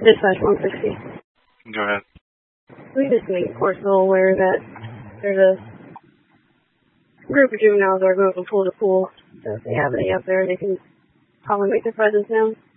Dispatch 160. Go ahead. We just make Courtsville aware that there's a group of juveniles that are going from pool to pool. So if they have any up there, they can probably make their presence known.